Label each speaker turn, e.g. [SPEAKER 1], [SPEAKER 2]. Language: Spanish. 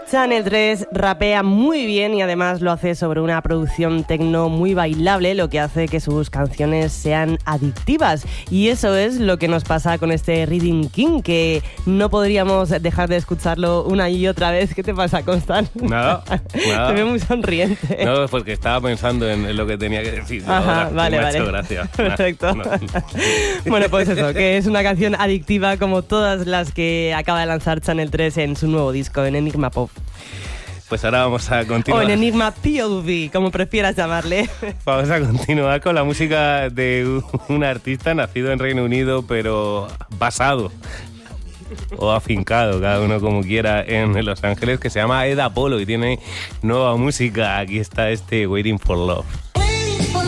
[SPEAKER 1] Channel 3 rapea muy bien y además lo hace sobre una producción techno muy bailable, lo que hace que sus canciones sean adictivas. Y eso es lo que nos pasa con este Rhythm King, que no podríamos dejar de escucharlo una y otra vez. ¿Qué te pasa, Constant?
[SPEAKER 2] Nada.
[SPEAKER 1] Te veo muy sonriente.
[SPEAKER 2] No, porque estaba pensando en lo que tenía que decir.
[SPEAKER 1] Ajá,
[SPEAKER 2] ahora,
[SPEAKER 1] vale.
[SPEAKER 2] me ha hecho gracia.
[SPEAKER 1] Perfecto.
[SPEAKER 2] No.
[SPEAKER 1] Bueno, pues eso, que es una canción adictiva como todas las que acaba de lanzar Channel 3 en su nuevo disco, en Enigma Pop.
[SPEAKER 2] Pues ahora vamos a continuar.
[SPEAKER 1] O en Enigma POV, como prefieras llamarle.
[SPEAKER 2] Vamos a continuar con la música de un artista nacido en Reino Unido, pero basado o afincado, cada uno como quiera, en Los Ángeles, que se llama Ed Apollo y tiene nueva música. Aquí está este Waiting for Love.